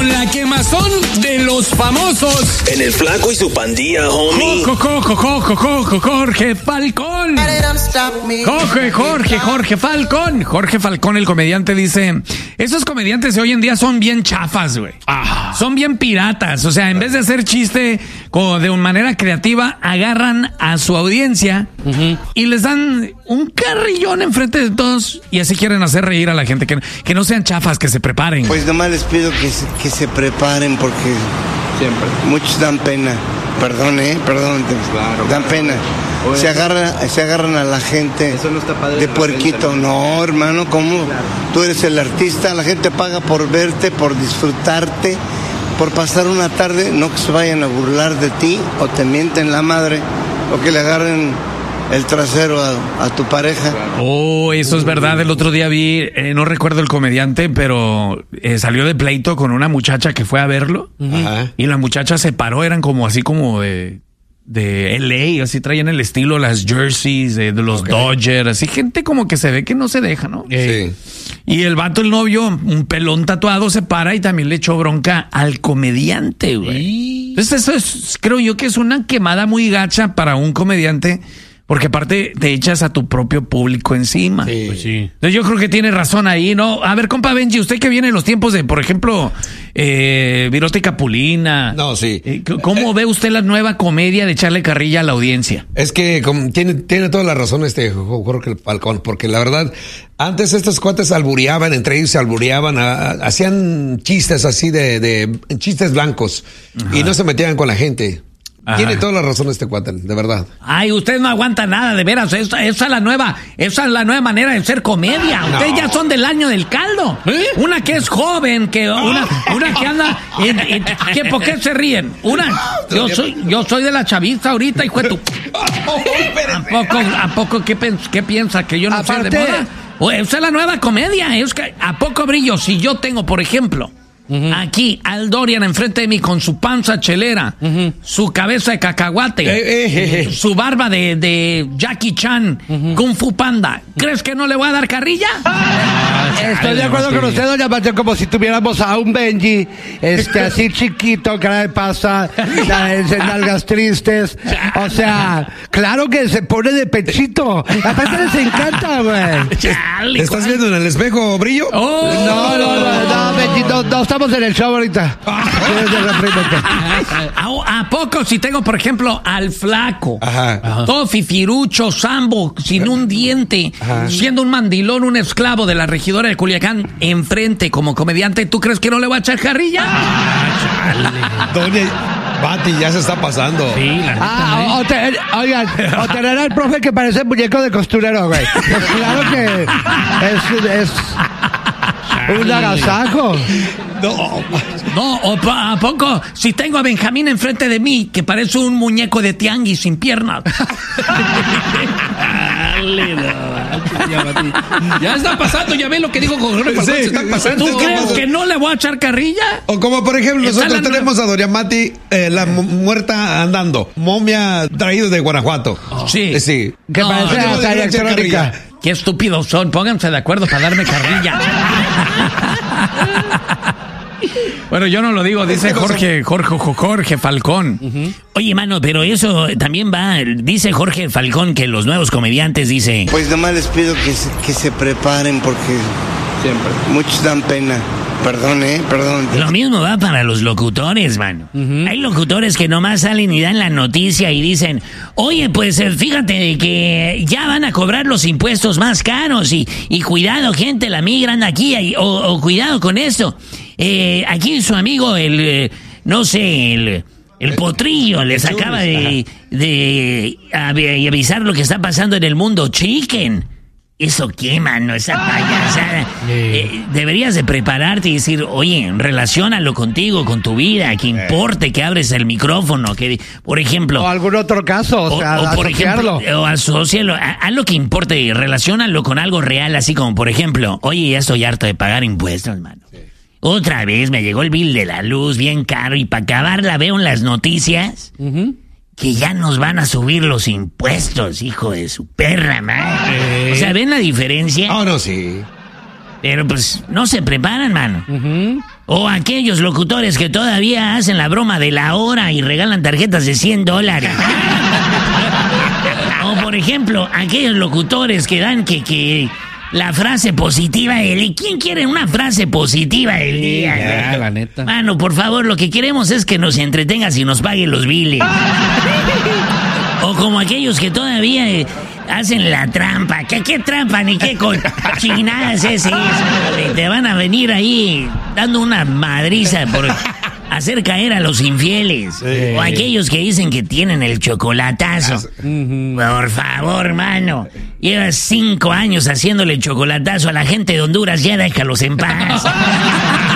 con la quemazón de los famosos. En el Flaco y su pandilla, homie. Jorge Falcón. Jorge Falcón. Jorge Falcón, el comediante, dice: esos comediantes de hoy en día son bien chafas, güey. Son bien piratas. O sea, en vez de hacer chiste de una manera creativa, agarran a su audiencia y les dan un carrillón enfrente de todos y así quieren hacer reír a la gente. Que no sean chafas, que se preparen. Pues nomás les pido que se preparen porque siempre muchos dan pena. Perdón, claro, dan pena. Se agarran a la gente. Eso no está padre de puerquito. No, hermano, ¿cómo? Claro. Tú eres el artista, la gente paga por verte, por disfrutarte, por pasar una tarde, no que se vayan a burlar de ti o te mienten la madre o que le agarren el trasero a tu pareja. Oh, eso es verdad. El otro día vi, no recuerdo el comediante, pero salió de pleito con una muchacha que fue a verlo. Y la muchacha se paró, eran como así como de LA, así traían el estilo, las jerseys de los Dodgers, así gente como que se ve que no se deja, ¿no? Sí. Y el vato, el novio, un pelón tatuado, se para y también le echó bronca al comediante, güey. Entonces eso es, creo yo que es una quemada muy gacha para un comediante. Porque aparte te echas a tu propio público encima. Sí. Pues sí. Entonces yo creo que tiene razón ahí, ¿no? A ver, compa Benji, usted que viene en los tiempos de, por ejemplo, Virote y Capulina. No, sí. ¿Cómo ve usted la nueva comedia de echarle carrilla a la audiencia? Es que tiene toda la razón Jorge Falcón, porque la verdad, antes estos cuates albureaban, entre ellos se albureaban, hacían chistes así de chistes blancos. Y no se metían con la gente. Tiene toda la razón este cuate, de verdad. Ay, usted no aguanta nada, de veras. Esa es la nueva manera de ser comedia. Ustedes ya son del año del caldo. Una que es joven, una que anda. ¿Por qué se ríen? Yo soy de la chaviza ahorita, hijo de tu. ¿A poco qué piensa? ¿Que yo no soy de moda? Esa es la nueva comedia. Es que, ¿a poco brillo? Si yo tengo, por ejemplo, aquí Al Dorian enfrente de mí con su panza chelera, su cabeza de cacahuate, su barba de Jackie Chan, Kung Fu Panda. ¿Crees que no le voy a dar carrilla? Estoy de acuerdo con usted, doña Pacha, como si tuviéramos a un Benji, así chiquito, cara de pasa, nalgas tristes. O sea, claro que se pone de pechito. Aparte les encanta, güey. ¿Te estás viendo en el espejo, Brillo? No, Benji, no estamos en el show ahorita. ¿A poco si tengo, por ejemplo, al Flaco? Todo fifirucho, sambo, sin un diente, siendo un mandilón, un esclavo de la regidora de Culiacán, enfrente como comediante, ¿tú crees que no le va a echar carrilla? Doña Bati, ya se está pasando. Sí, la neta, oigan, o tener al profe que parece muñeco de costurero, güey. Pues claro que es un agasajo. ¿A poco? Si tengo a Benjamín enfrente de mí, que parece un muñeco de tianguis sin piernas. Ya está pasando, ya ve lo que dijo Jorge Falcón, se está pasando. ¿Tú crees que no le voy a echar carrilla? O como por ejemplo, nosotros tenemos a Doña Mati, la muerta andando, momia traído de Guanajuato. Sí. Que parece hasta electrónica. Qué estúpidos son, pónganse de acuerdo para darme carrilla. Bueno, yo no lo digo, dice Jorge Falcón. Oye, mano, pero eso también dice Jorge Falcón que los nuevos comediantes, dice... Pues nomás les pido que se preparen porque siempre muchos dan pena. Perdón. Lo mismo va para los locutores, mano. Hay locutores que nomás salen y dan la noticia y dicen, oye, pues fíjate que ya van a cobrar los impuestos más caros y cuidado, gente, la migra anda aquí, o cuidado con esto. Aquí su amigo, el Potrillo, les acaba de avisar lo que está pasando en el mundo chicken. ¿Eso qué, mano? Esa payasada. Deberías de prepararte y decir, oye, relaciónalo contigo, con tu vida, que importe que abres el micrófono, que, por ejemplo... O algún otro caso, o por ejemplo, o asócialo, haz lo que importe, relaciónalo con algo real, así como, por ejemplo, oye, ya estoy harto de pagar impuestos, mano. Otra vez me llegó el bill de la luz bien caro y para acabarla veo en las noticias... que ya nos van a subir los impuestos, hijo de su perra madre. O sea, ¿ven la diferencia? No, sí. Pero pues no se preparan, mano. O aquellos locutores que todavía hacen la broma de la hora y regalan tarjetas de $100. O por ejemplo, aquellos locutores que dan que la frase positiva del día. ¿Quién quiere una frase positiva del día? Ya, la neta. Mano, por favor, lo que queremos es que nos entretengas y nos paguen los biles. O como aquellos que todavía hacen la trampa. ¿Qué trampa ni qué cochinadas es eso? Te van a venir ahí dando una madriza por hacer caer a los infieles. Sí. O aquellos que dicen que tienen el chocolatazo. Por favor, mano. Llevas 5 años haciéndole chocolatazo a la gente de Honduras. Ya déjalos en paz.